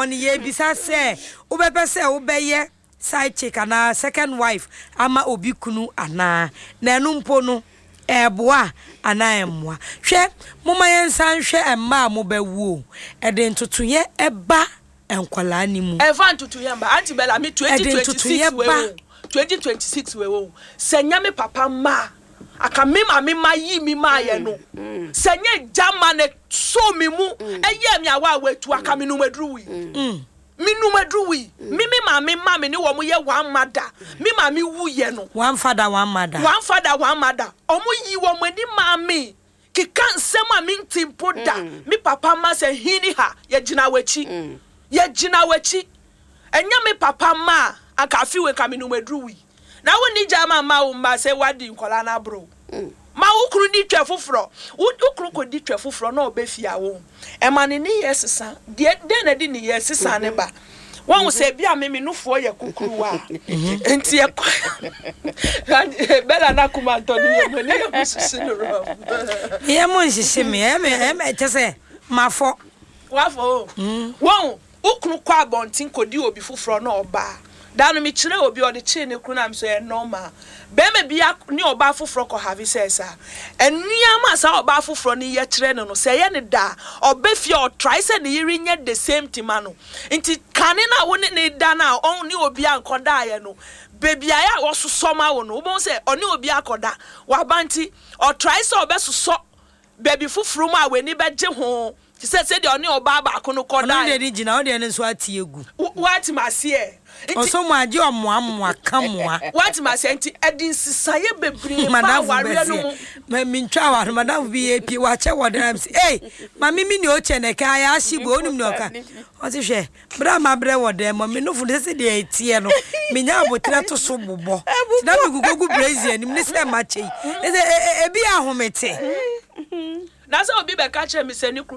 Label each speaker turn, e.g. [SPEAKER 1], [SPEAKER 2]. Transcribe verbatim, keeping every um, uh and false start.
[SPEAKER 1] one year bisa say ubebe say ubeye side chick ana second wife ama obi kunu ana na enu mpo no eboa ana emwa hwe moma yensan hwe emma mobewu e de ntotoye eba enkwala ni mu
[SPEAKER 2] e fa ntotoye mba anti bela me twenty twenty-six we twenty twenty-six we wo senya me papa ma aka me ma me ma yi mi ma ye no senya jama ne so mi mu eye mi awa wetu aka me no madru wi mi no madru wi mi me ma me ma me ne wo mo ye one mother mi ma me wu ye no
[SPEAKER 1] one father one mother
[SPEAKER 2] one father one mother omo yi wo mo ni ma me ki kan sema mi ntimpo da mi papa ma se hini ha ye gina wachi ye gina wachi enya me papa ma aka fi we ka me no madru wi na woni jama ma wo ma se wadi nkola na bro ma ukru di twefoforo ukru ko di twefoforo na obefia wo e ma ne ni yesesa de de na di ni yesesa ne ba won se bia me me nufo ye kukuruwa enti e bela na kuma to ni ye mo ni ye sisi no ro
[SPEAKER 1] ye mo sisi me e me e me tese mafo
[SPEAKER 2] wafo won ukru kwa bontin ko di obi foforo na oba danu mi kire obi odi chi ne kru na am so e normal be me bia ni oba foforo ko have sesa enuama sa oba foforo ni ye kire no no se ye ne da obefia o try say ne yiri nye the same timano nti kane na wo ne da na on ni obi ankoda ye no baby aya wo sosoma wo no wo say oni obi akoda wa banti o try say obesoso baby foforo ma we ni beje ho ti say say de oni oba ba ko no koda
[SPEAKER 1] oni de di gina o de ne so atiegu
[SPEAKER 2] what masie
[SPEAKER 1] oso mo aje omo amwa kamwa
[SPEAKER 2] what masie nti edin sisaye bebri pa ware no
[SPEAKER 1] ma mi ntwa wa madam bi ap wa che wodam say eh ma mi mi ni o che ne ka ya shibo onum no ka o ti hwe bra ma bre wodam mo mi no fu de se de etie no mi nya abotre to so bobo ti na mi gugogu brazier ni mi se ma che e e bi ahomete
[SPEAKER 2] na so obi be ka che mi se ni